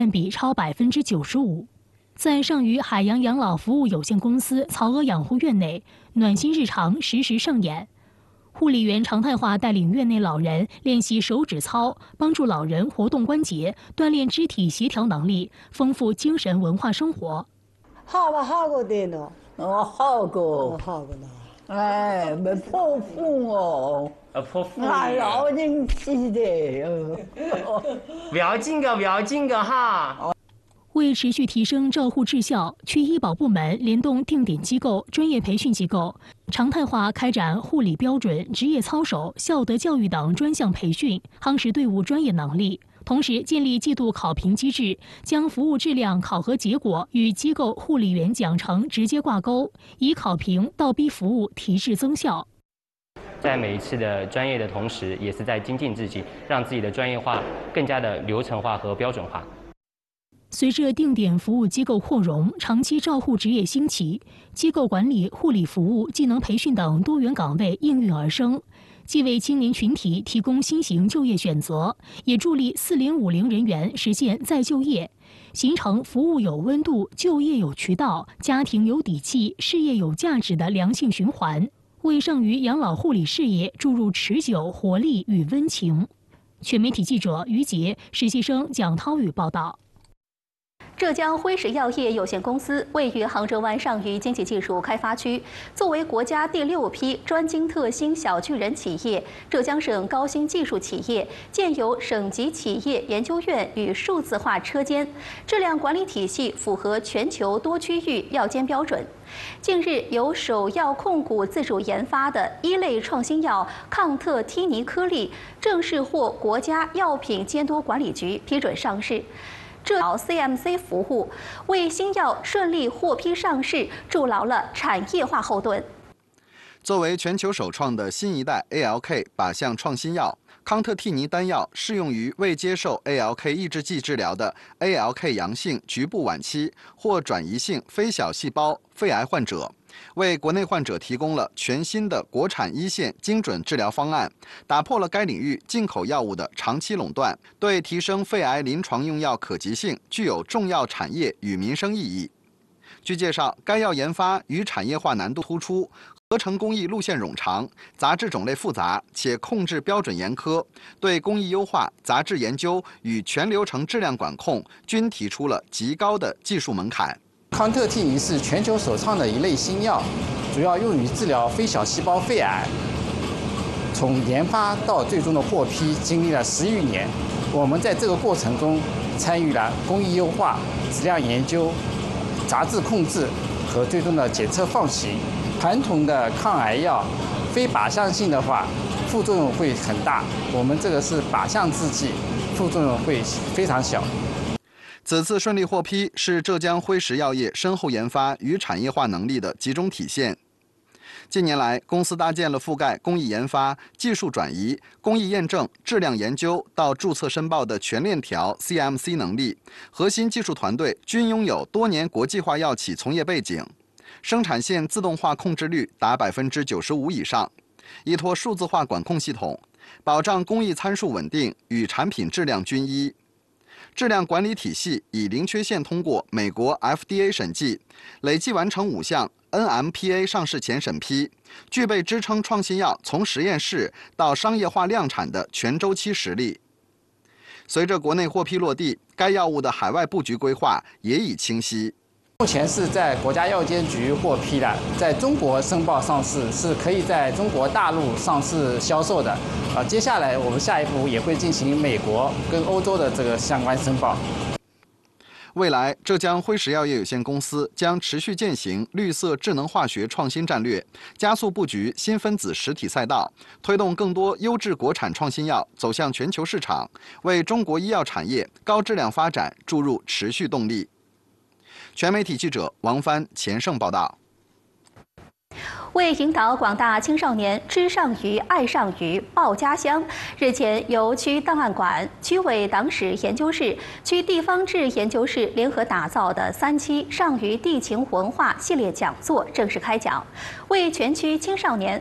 占比超95%。在上虞海洋养老服务有限公司曹娥养护院内，暖心日常实时上演。护理员常态化带领院内老人练习手指操，帮助老人活动关节，锻炼肢体协调能力，丰富精神文化生活。 好的呢， 好过呢。 哎，没破风哦， 破风俺老人气的， 不要紧个哈。 为持续提升照护质效，区医保部门联动定点机构、专业培训机构，常态化开展护理标准、职业操守、孝德教育等专项培训，夯实队伍专业能力。同时，建立季度考评机制，将服务质量考核结果与机构护理员奖惩直接挂钩，以考评倒逼服务提质增效。 在每一次的专业的同时，也是在精进自己，让自己的专业化更加的流程化和标准化。 随着定点服务机构扩容，长期照护职业兴起，机构管理、护理服务、技能培训等多元岗位应运而生，既为青年群体提供新型就业选择，也助力40、50人员实现再就业，形成服务有温度、就业有渠道、家庭有底气、事业有价值的良性循环，为上虞养老护理事业注入持久活力与温情。全媒体记者于杰、实习生蒋涛宇报道。 浙江辉石药业有限公司位于杭州湾上虞经济技术开发区，作为国家第6批专精特新小巨人企业、浙江省高新技术企业，建有省级企业研究院与数字化车间，质量管理体系符合全球多区域药监标准。近日，由首药控股自主研发的一类创新药抗特替尼颗粒正式获国家药品监督管理局批准上市。这 CMC 服务为新药顺利获批上市筑牢了产业化后盾。 作为全球首创的新一代 ALK 靶向创新药，康特替尼单药适用于未接受 ALK 抑制剂治疗的 ALK 阳性局部晚期或转移性非小细胞肺癌患者，为国内患者提供了全新的国产一线精准治疗方案，打破了该领域进口药物的长期垄断，对提升肺癌临床用药可及性具有重要产业与民生意义。据介绍，该药研发与产业化难度突出，合成工艺路线冗长，杂质种类复杂，且控制标准严苛，对工艺优化、杂质研究与全流程质量管控均提出了极高的技术门槛。 康特替尼是全球首创的一类新药，主要用于治疗非小细胞肺癌。从研发到最终的获批，经历了10余年。我们在这个过程中参与了工艺优化、质量研究、杂质控制和最终的检测放行。传统的抗癌药，非靶向性的话，副作用会很大。我们这个是靶向制剂，副作用会非常小。 此次顺利获批是浙江辉石药业深厚研发与产业化能力的集中体现。近年来，公司搭建了覆盖工艺研发、技术转移、工艺验证、质量研究到注册申报的全链条 CMC 能力，核心技术团队均拥有多年国际化药企从业背景，生产线自动化控制率达95%以上，依托数字化管控系统，保障工艺参数稳定与产品质量均一。质量管理体系已零缺陷通过美国 FDA 审计，累计完成5项 NMPA 上市前审批，具备支撑创新药从实验室到商业化量产的全周期实力。随着国内获批落地，该药物的海外布局规划也已清晰。 目前是在国家药监局获批的，在中国申报上市，是可以在中国大陆上市销售的。接下来我们下一步也会进行美国跟欧洲的这个相关申报。 未来，浙江辉石药业有限公司将持续践行绿色智能化学创新战略，加速布局新分子实体赛道，推动更多优质国产创新药走向全球市场，为中国医药产业高质量发展注入持续动力。全媒体记者王帆、钱盛报道。 为引导广大青少年知上虞、爱上虞、报家乡，日前由区档案馆、区委党史研究室、区地方志研究室联合打造的3期上虞地情文化系列讲座正式开讲，为全区青少年